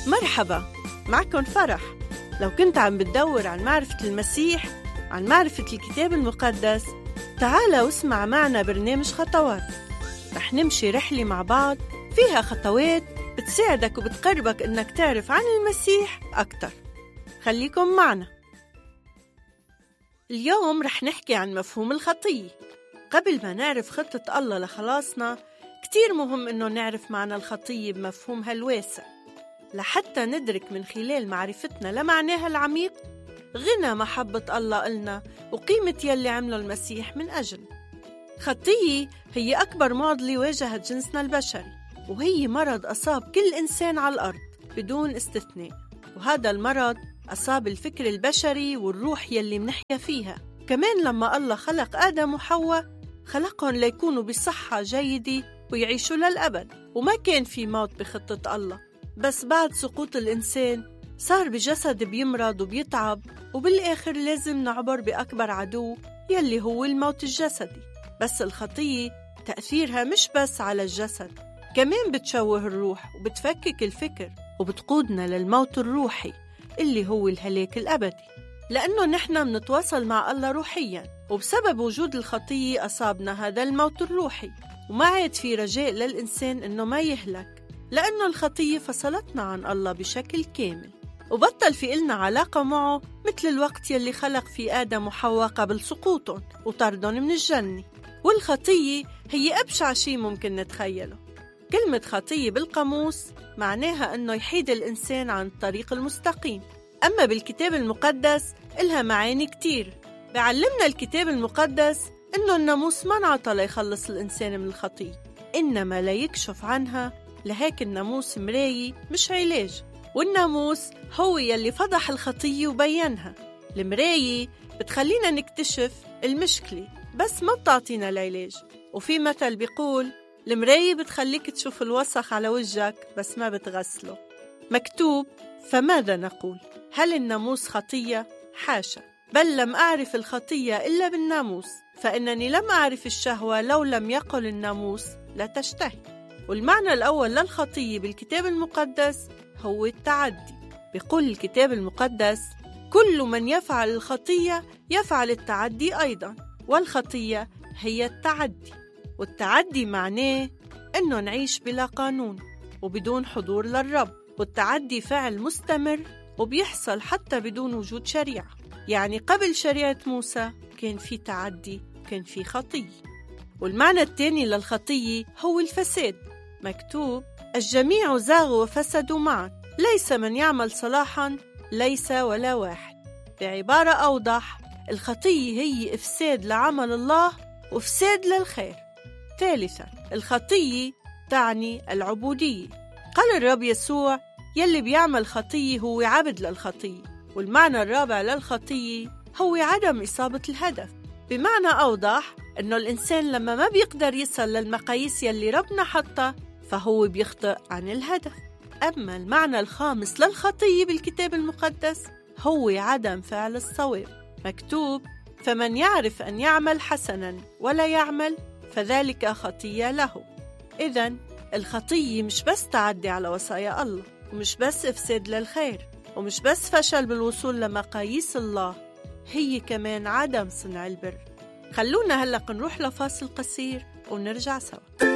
مرحبا، معكم فرح. لو كنت عم بتدور عن معرفة المسيح، عن معرفة الكتاب المقدس، تعال واسمع معنا برنامج خطوات. رح نمشي رحلة مع بعض فيها خطوات بتساعدك وبتقربك إنك تعرف عن المسيح أكتر. خليكم معنا. اليوم رح نحكي عن مفهوم الخطية. قبل ما نعرف خطة الله لخلاصنا، كتير مهم إنه نعرف معنى الخطية بمفهومها الواسع، لحتى ندرك من خلال معرفتنا لمعناها العميق غنى محبة الله إلنا وقيمة يلي عمله المسيح من أجل. خطية هي أكبر معضلة واجهت جنسنا البشري، وهي مرض أصاب كل إنسان على الأرض بدون استثناء. وهذا المرض أصاب الفكر البشري والروح يلي منحيا فيها. كمان لما الله خلق آدم وحواء، خلقهم ليكونوا بصحة جيدة ويعيشوا للأبد، وما كان في موت بخطة الله. بس بعد سقوط الإنسان صار بجسد بيمرض وبيتعب، وبالآخر لازم نعبر بأكبر عدو يلي هو الموت الجسدي. بس الخطية تأثيرها مش بس على الجسد، كمان بتشوه الروح وبتفكك الفكر وبتقودنا للموت الروحي اللي هو الهلاك الأبدي. لأنه نحن منتواصل مع الله روحياً، وبسبب وجود الخطية أصابنا هذا الموت الروحي، وما عاد في رجاء للإنسان إنه ما يهلك، لأنه الخطية فصلتنا عن الله بشكل كامل، وبطل في إلنا علاقة معه مثل الوقت يلي خلق في آدم وحواء قبل سقوطهم وطردهم من الجنة. والخطية هي أبشع شيء ممكن نتخيله. كلمة خطية بالقاموس معناها أنه يحيد الإنسان عن الطريق المستقيم. أما بالكتاب المقدس إلها معاني كتير. بعلمنا الكتاب المقدس أنه الناموس ما انعطى ليخلص الإنسان من الخطية، إنما ليكشف عنها. لهيك الناموس مراية مش علاج، والناموس هو يلي فضح الخطية وبينها. المراية بتخلينا نكتشف المشكلة بس ما بتعطينا العلاج. وفي مثل بيقول المراية بتخليك تشوف الوسخ على وجهك بس ما بتغسله. مكتوب: فماذا نقول؟ هل الناموس خطية؟ حاشا، بل لم أعرف الخطية إلا بالناموس، فإنني لم أعرف الشهوة لو لم يقل الناموس لا تشتهي. والمعنى الأول للخطية بالكتاب المقدس هو التعدي. بيقول الكتاب المقدس: كل من يفعل الخطية يفعل التعدي أيضا، والخطية هي التعدي. والتعدي معناه إنه نعيش بلا قانون وبدون حضور للرب. والتعدي فعل مستمر وبيحصل حتى بدون وجود شريعة. يعني قبل شريعة موسى كان في تعدي، كان في خطية. والمعنى الثاني للخطية هو الفساد. مكتوب: الجميع زاغوا وفسدوا معا، ليس من يعمل صلاحا، ليس ولا واحد. بعبارة أوضح، الخطية هي إفساد لعمل الله وإفساد للخير. ثالثا، الخطية تعني العبودية. قال الرب يسوع: يلي بيعمل خطية هو عبد للخطية. والمعنى الرابع للخطية هو عدم إصابة الهدف. بمعنى أوضح، إنه الإنسان لما ما بيقدر يصل للمقاييس يلي ربنا حطها فهو بيخطئ عن الهدف. أما المعنى الخامس للخطية بالكتاب المقدس هو عدم فعل الصواب. مكتوب: فمن يعرف أن يعمل حسنا ولا يعمل فذلك خطية له. إذن الخطية مش بس تعدي على وصايا الله، ومش بس إفساد للخير، ومش بس فشل بالوصول لمقاييس الله، هي كمان عدم صنع البر. خلونا هلأ نروح لفاصل قصير ونرجع سوا.